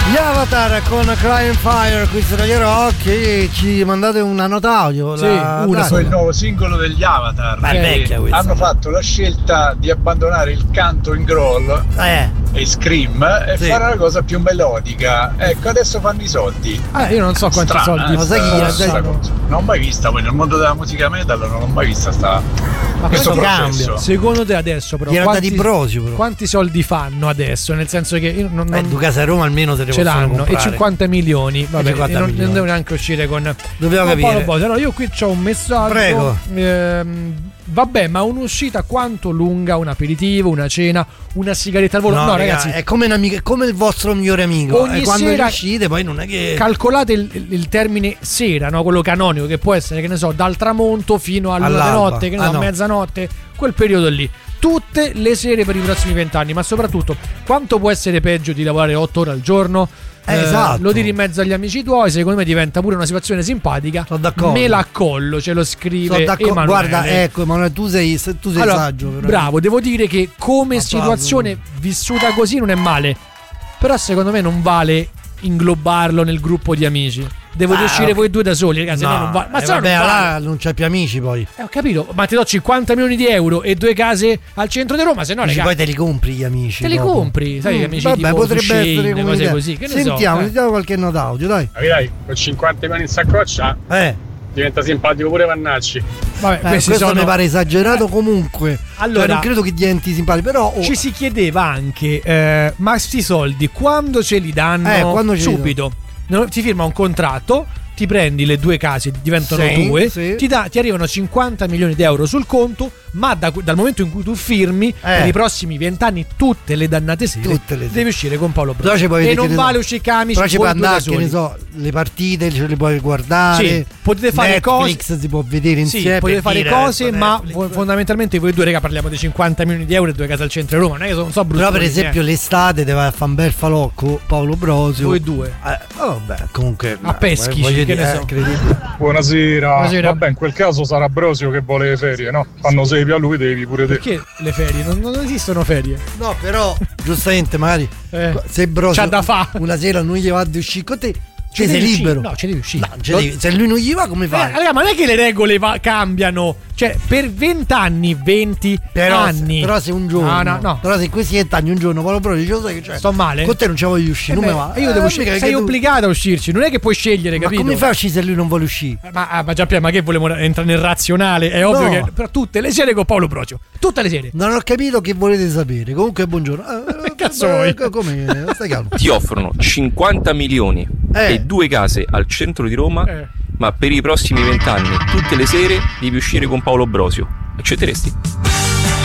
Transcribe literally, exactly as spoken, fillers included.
Gli Avatar con Crying Fire qui su Radio Rock. Ci mandate una nota audio? Sì, la... una Questo è il nuovo singolo degli Avatar. Ma è vecchia questa. Hanno fatto la scelta di abbandonare il canto in growl eh. e scream e sì. fare una cosa più melodica. Ecco, adesso fanno i soldi. Ah, io non so quanti Strana, soldi. eh, Ma sai chi questa ha cosa. Non ho mai vista poi nel mondo della musica metal, non ho mai vista sta Ma questo questo processo. cambia. Secondo te adesso però Gli era quanti, da di Brosio, però. quanti soldi fanno adesso? Nel senso che io non, Eh, non due case a Roma almeno se ne ce possono l'hanno comprare. e cinquanta milioni. Vabbè, cinquanta io non, milioni. non devo neanche uscire con Dobbiamo con capire. Paolo Bosi. Allora io qui c'ho un messaggio. Prego. Ehm, vabbè, ma un'uscita quanto lunga? Un aperitivo, una cena, una sigaretta al volo? No, No, ragazzi, è come, un amico, è come il vostro migliore amico. Ogni E quando sera- uscite poi non è che calcolate il, il- il termine sera, no? Quello canonico, che può essere, che ne so, dal tramonto fino all'una di All'alba. notte, che ne so, Ah, a no. mezzanotte, quel periodo lì. Tutte le sere per i prossimi vent'anni, ma soprattutto quanto può essere peggio di lavorare otto ore al giorno? Eh, esatto. Lo tiri in mezzo agli amici tuoi, secondo me diventa pure una situazione simpatica. Sono d'accordo. Me la accollo, ce lo Sono scrive d'accordo. Emanuele. Guarda, ecco, Emanuele, tu sei, tu sei Allora, saggio. Però. bravo, devo dire che come Applauso. situazione vissuta così non è male. Però secondo me non vale inglobarlo nel gruppo di amici. Devo Ah, uscire ok. voi due da soli, ragazzi. No, no, non va- ma eh, se no vabbè, non vale. là non c'hai più amici poi. Eh, ho capito, ma ti do cinquanta milioni di euro e due case al centro di Roma, se no, Dici, raga, poi te li compri gli amici. te li dopo. compri, sai, Mm, gli amici vabbè, tipo potrebbe Duchesne, essere come cose idea. così. Che ne Sentiamo, so, eh. sentiamo qualche nota audio, dai. Capirai, con cinquanta milioni in saccoccia Eh, diventa simpatico pure Vannacci. Vabbè, eh, questi questo sono... mi pare esagerato comunque. Allora- Cioè, non credo che diventi simpatico, però oh, Ci si chiedeva anche, eh, ma sti soldi quando ce li danno? Eh, quando ce li subito. No, ti firma un contratto, ti prendi le due case, diventano Sì, due, sì. Ti, dà- ti arrivano cinquanta milioni di euro sul conto, ma da- dal momento in cui tu firmi, per i prossimi vent'anni, tutte le dannate sere, Tutte le sere. devi uscire con Paolo Però ci Brogi. puoi E vedere, non che ne vale so, uscire con amici, però ci puoi voi due da andare, che soli. ne so, le partite ce le puoi guardare. Sì, potete fare Netflix cose- si può vedere Sì, insieme. potete per fare dire, cose, ecco, ma Netflix. fo- fondamentalmente voi due, raga, parliamo di cinquanta milioni di euro e due case al centro di Roma. Non è che sono so brutti. Però per esempio l'estate te vai a fare un bel falocco, Paolo Brosio. Voi due. Eh, oh, vabbè, comunque A Peschici, voglio che dire, ne eh, so. incredibile. Buonasera. Buonasera. Vabbè, in quel caso sarà Brosio che vuole le ferie, no? Fanno sepi a lui, devi pure te. Perché le ferie? Non, non esistono ferie. No, però giustamente magari Eh, se Brosio c'ha da fa. una sera non gli va di uscire con te, Ci te sei devi libero. uscire. No, ci devi uscire. No, ci devi- se lui non gli va, come Eh, fai? raga, ma non è che le regole va- cambiano. Cioè, per venti anni, venti Però, anni. però se un giorno, No, no, no. però se in questi vent'anni un giorno Paolo Brosio dice, lo sai che c'è? Sto male? Con te non ci voglio uscire, Eh non beh, mi va. Io devo Eh, uscire. mica Sei che tu- obbligato a uscirci. Non è che puoi scegliere, Ma capito? come fai a uscire se lui non vuole uscire? Ma, ah, ma Giampiero, ma che volevo entrare nel razionale? È ovvio No. che. Però tutte le sere con Paolo Brosio. Tutte le sere. Non ho capito che volete sapere. Comunque buongiorno. Eh, Cazzo eh, vuoi? Come? Stai calmo. Ti offrono cinquanta milioni Eh. e due case al centro di Roma, Eh. ma per i prossimi vent'anni, tutte le sere, devi uscire con Paolo Brosio. Accetteresti?